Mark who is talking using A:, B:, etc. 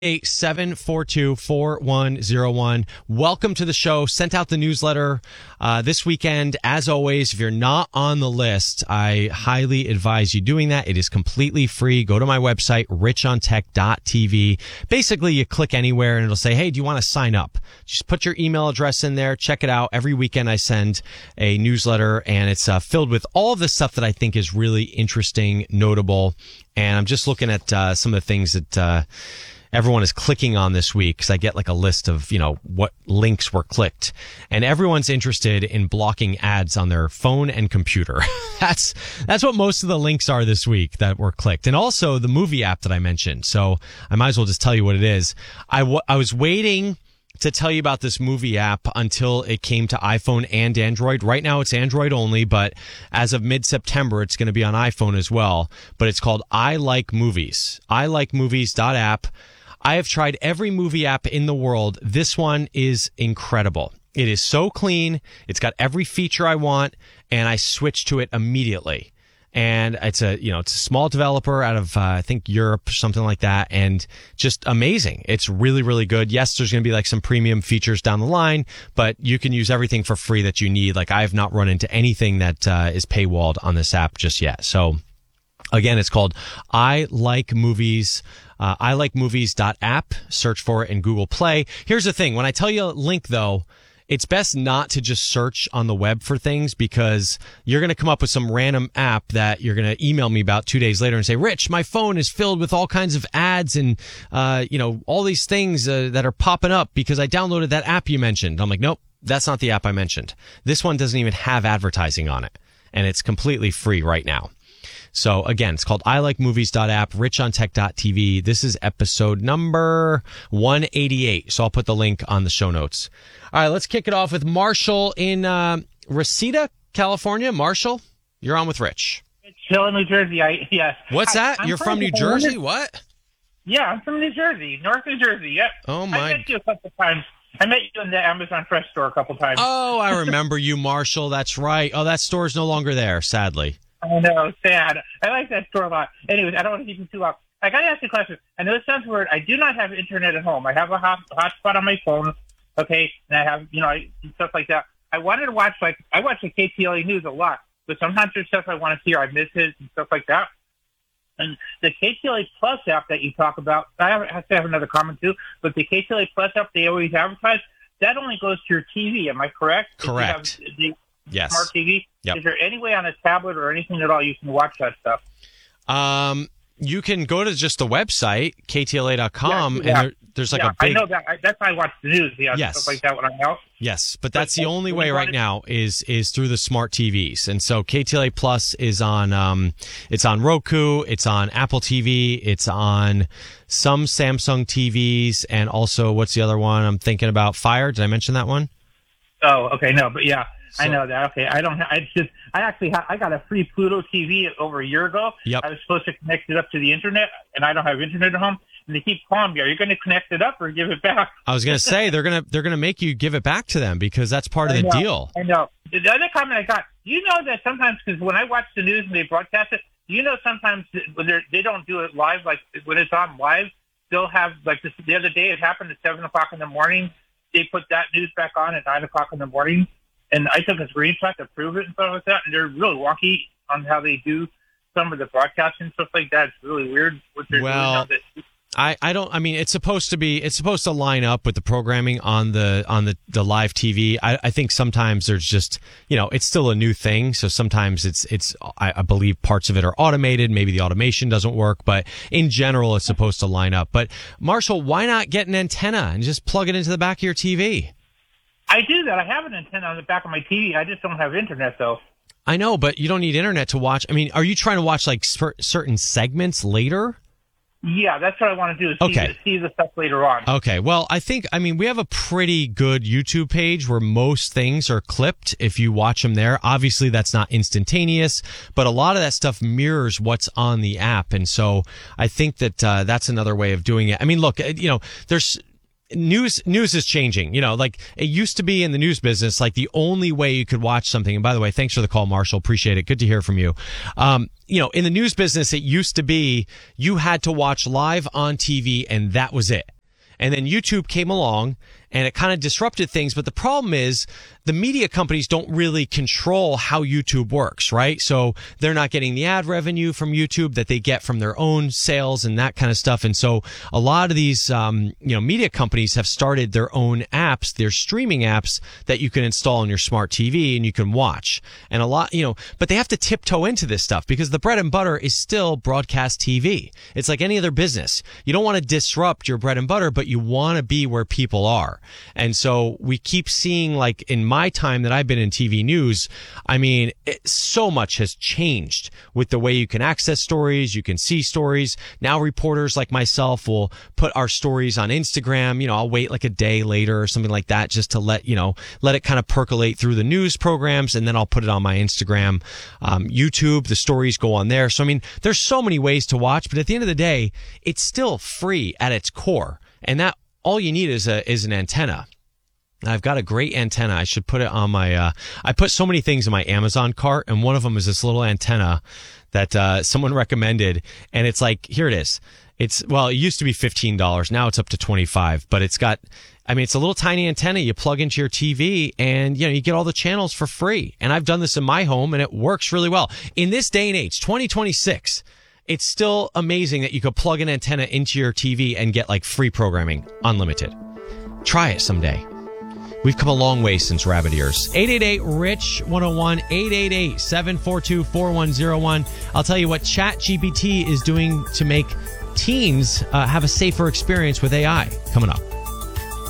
A: 877-42-4101. Welcome to the show. Sent out the newsletter this weekend. As always, if you're not on the list, I highly advise you doing that. It is completely free. Go to my website, richontech.tv. Basically, you click anywhere and it'll say, hey, do you want to sign up? Just put your email address in there. Check it out. Every weekend I send a newsletter, and it's filled with all of the stuff that I think is really interesting, notable. And I'm just looking at some of the things that everyone is clicking on this week, because I get like a list of, what links were clicked, and everyone's interested in blocking ads on their phone and computer. That's what most of the links are this week that were clicked. And also the movie app that I mentioned. So I might as well just tell you what it is. I was waiting to tell you about this movie app until it came to iPhone and Android. Right now it's Android only, but as of mid-September, it's going to be on iPhone as well. But it's called I Like Movies. iLikeMovies.app. I have tried every movie app in the world. This one is incredible. It is so clean. It's got every feature I want, and I switched to it immediately. And it's a small developer out of, I think, Europe, something like that, and just amazing. It's really, really good. Yes, there's going to be like some premium features down the line, but you can use everything for free that you need. Like, I have not run into anything that is paywalled on this app just yet. So, again, it's called I Like Movies. iLikeMovies.app. Search for it in Google Play. Here's the thing. When I tell you a link, though, it's best not to just search on the web for things, because you're going to come up with some random app that you're going to email me about 2 days later and say, Rich, my phone is filled with all kinds of ads and, all these things that are popping up because I downloaded that app you mentioned. I'm like, nope, that's not the app I mentioned. This one doesn't even have advertising on it, and it's completely free right now. So, again, it's called iLikeMovies.app, richontech.tv. This is episode number 188. So I'll put the link on the show notes. All right, let's kick it off with Marshall in Reseda, California. Marshall, you're on with Rich.
B: It's still in New Jersey, yes.
A: What's that? You're from New Jersey? What?
B: Yeah, I'm from New Jersey, North New Jersey, yep.
A: Oh, my.
B: I met you a couple times. I met you in the Amazon Fresh store a couple times.
A: Oh, I remember you, Marshall. That's right. Oh, that store's no longer there, sadly.
B: I know, sad. I like that store a lot. Anyways, I don't want to keep you too long. I got to ask you a question. I know it sounds weird. I do not have internet at home. I have a hotspot on my phone, okay, and I have, stuff like that. I wanted to watch, I watch the KTLA News a lot, but sometimes there's stuff I want to see or I miss it and stuff like that. And the KTLA Plus app that you talk about, I have to have another comment too, but the KTLA Plus app they always advertise, that only goes to your TV. Am I correct?
A: Correct. Yes.
B: Smart TV.
A: Yep.
B: Is there any way on a tablet or anything at all you can watch that stuff?
A: You can go to just the website, ktla.com,
B: yeah.
A: and there's like a big...
B: I know that. That's why I watch the news. Yeah,
A: yes.
B: Stuff like that when I'm out.
A: Yes, but that's the only way right now is through the smart TVs. And so KTLA Plus is on it's on Roku, it's on Apple TV, it's on some Samsung TVs, and also, what's the other one I'm thinking about? Fire. Did I mention that one?
B: Oh, okay, no, but yeah.
A: So,
B: I know that. Okay, I got a free Pluto TV over a year ago.
A: Yep.
B: I was supposed to connect it up to the internet, and I don't have internet at home. And they keep calling me, "Are you going to connect it up or give it back?"
A: I was going to say they're gonna make you give it back to them, because that's part of the deal.
B: I know. The other comment I got, you know that sometimes, because when I watch the news and they broadcast it, sometimes when they don't do it live, like when it's on live, they'll have, like this, the other day it happened at 7 o'clock in the morning. They put that news back on at 9 o'clock in the morning. And I took a screenshot to prove it and stuff like that, and they're really wonky on how they do some of the broadcasting and stuff like that. It's really weird what they're doing.
A: It's supposed to line up with the programming on the live TV. I think sometimes there's just, it's still a new thing. So sometimes I believe parts of it are automated. Maybe the automation doesn't work, but in general, it's supposed to line up. But Marshall, why not get an antenna and just plug it into the back of your TV?
B: I do that. I have an antenna on the back of my TV. I just don't have internet, though.
A: I know, but you don't need internet to watch. I mean, are you trying to watch like certain segments later?
B: Yeah, that's what I want to do, is see the stuff later on.
A: Okay, well, we have a pretty good YouTube page where most things are clipped if you watch them there. Obviously, that's not instantaneous, but a lot of that stuff mirrors what's on the app. And so I think that that's another way of doing it. I mean, look, news is changing. Like it used to be in the news business, like the only way you could watch something. And by the way, thanks for the call, Marshall. Appreciate it. Good to hear from you. In the news business, it used to be you had to watch live on TV and that was it. And then YouTube came along and it kind of disrupted things. But the problem is the media companies don't really control how YouTube works, right? So they're not getting the ad revenue from YouTube that they get from their own sales and that kind of stuff. And so a lot of these, media companies have started their own apps, their streaming apps that you can install on your smart TV and you can watch. And a lot, but they have to tiptoe into this stuff because the bread and butter is still broadcast TV. It's like any other business. You don't want to disrupt your bread and butter, but you want to be where people are. And so we keep seeing, like in my time that I've been in TV news, so much has changed with the way you can access stories, you can see stories. Now reporters like myself will put our stories on Instagram. I'll wait like a day later or something like that just to let it kind of percolate through the news programs, and then I'll put it on my Instagram. YouTube, the stories go on there. So there's so many ways to watch, but at the end of the day, it's still free at its core. And that all you need is an antenna. I've got a great antenna. I should put it on my, I put so many things in my Amazon cart, and one of them is this little antenna that someone recommended. And it's like, here it is. It used to be $15. Now it's up to $25, but it's got, it's a little tiny antenna you plug into your TV and, you get all the channels for free. And I've done this in my home and it works really well. In this day and age, 2026, it's still amazing that you could plug an antenna into your TV and get like free programming, unlimited. Try it someday. We've come a long way since rabbit ears. 888-RICH-101, 888-742-4101. I'll tell you what ChatGPT is doing to make teens have a safer experience with AI coming up.